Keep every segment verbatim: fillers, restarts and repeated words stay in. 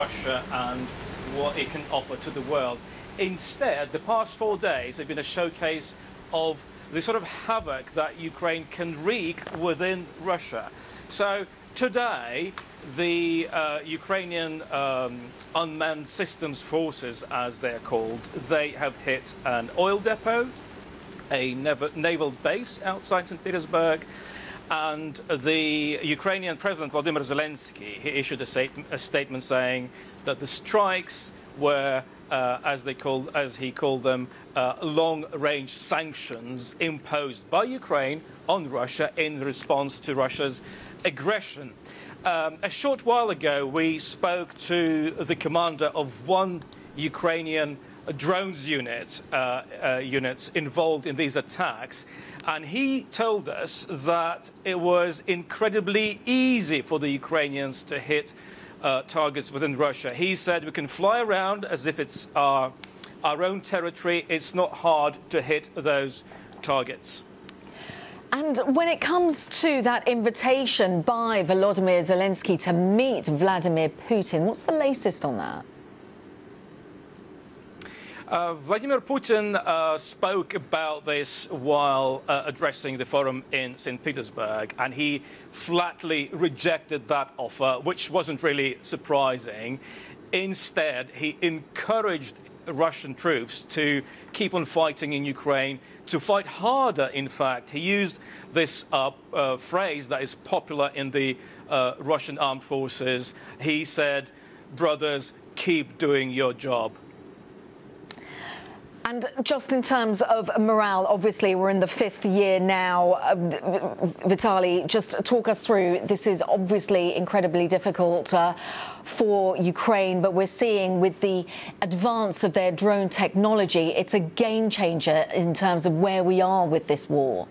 Russia and what it can offer to the world. Instead, the past four days have been a showcase of the sort of havoc that Ukraine can wreak within Russia. So today, the uh, Ukrainian um, unmanned systems forces, as they're called, they have hit an oil depot, a naval base outside Saint Petersburg, and the Ukrainian President Volodymyr Zelensky, he issued a, state, a statement saying that the strikes were, uh, as they called, as he called them, uh, long-range sanctions imposed by Ukraine on Russia in response to Russia's aggression. Um, a short while ago, we spoke to the commander of one Ukrainian drones unit, uh, uh, units involved in these attacks, and he told us that it was incredibly easy for the Ukrainians to hit uh, targets within Russia. He said we can fly around as if it's our, our own territory. It's not hard to hit those targets. And when it comes to that invitation by Volodymyr Zelensky to meet Vladimir Putin, what's the latest on that? Uh, Vladimir Putin uh, spoke about this while uh, addressing the forum in Saint Petersburg, and he flatly rejected that offer, which wasn't really surprising. Instead, he encouraged Russian troops to keep on fighting in Ukraine, to fight harder, in fact. He used this uh, uh, phrase that is popular in the uh, Russian armed forces. He said, "Brothers, keep doing your job." And just in terms of morale, obviously we're in the fifth year now. Uh, Vitaly, just talk us through. This is obviously incredibly difficult uh, for Ukraine, but we're seeing with the advance of their drone technology, it's a game changer in terms of where we are with this war.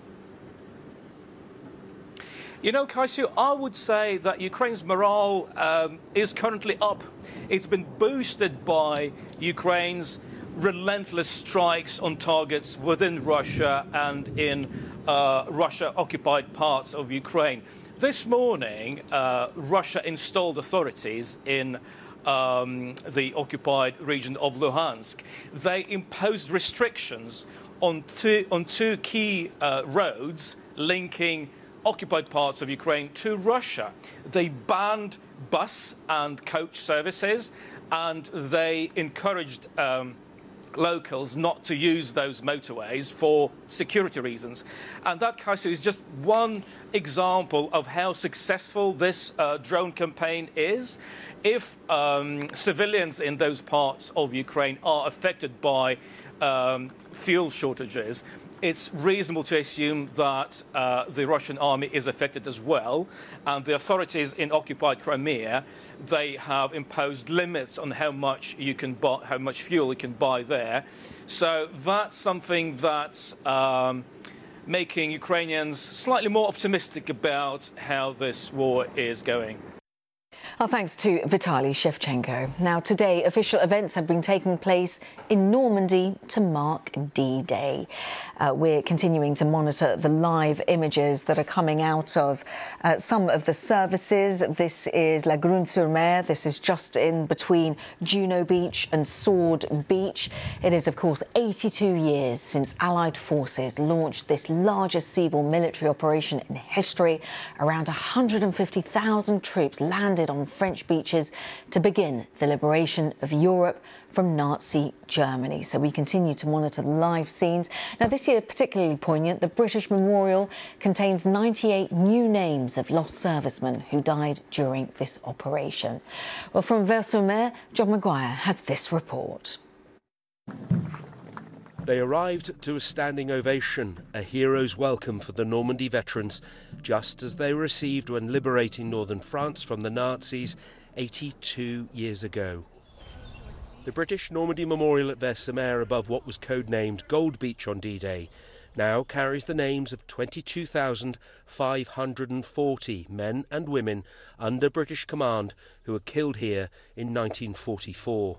You know, Kaisu, I would say that Ukraine's morale um, is currently up. It's been boosted by Ukraine's relentless strikes on targets within Russia and in uh, Russia-occupied parts of Ukraine. This morning, uh, Russia installed authorities in um, the occupied region of Luhansk. They imposed restrictions on two, on two key uh, roads linking occupied parts of Ukraine to Russia. They banned bus and coach services, and they encouraged um, locals not to use those motorways for security reasons. And that, Kaisu, is just one example of how successful this uh, drone campaign is. If um, civilians in those parts of Ukraine are affected by um, fuel shortages, it's reasonable to assume that uh, the Russian army is affected as well. And the authorities in occupied Crimea, they have imposed limits on how much you can buy, how much fuel you can buy there. So that's something that's um, making Ukrainians slightly more optimistic about how this war is going. Our thanks to Vitaly Shevchenko. Now, today, official events have been taking place in Normandy to mark D-Day. Uh, we're continuing to monitor the live images that are coming out of uh, some of the services. This is La Grune-sur-Mer. This is just in between Juno Beach and Sword Beach. It is, of course, eighty-two years since Allied forces launched this largest seaborne military operation in history. Around one hundred fifty thousand troops landed on French beaches to begin the liberation of Europe from Nazi Germany. So we continue to monitor the live scenes. Now, this year, particularly poignant, the British Memorial contains ninety-eight new names of lost servicemen who died during this operation. Well, from Vers-sur-Mer, John Maguire has this report. They arrived to a standing ovation, a hero's welcome for the Normandy veterans, just as they were received when liberating northern France from the Nazis eighty-two years ago. The British Normandy Memorial at Vers-sur-Mer, above what was codenamed Gold Beach on D-Day, now carries the names of twenty-two thousand five hundred forty men and women under British command who were killed here in nineteen forty-four.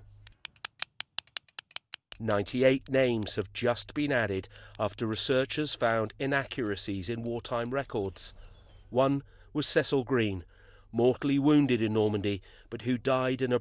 ninety-eight names have just been added after researchers found inaccuracies in wartime records. One was Cecil Green, mortally wounded in Normandy, but who died in a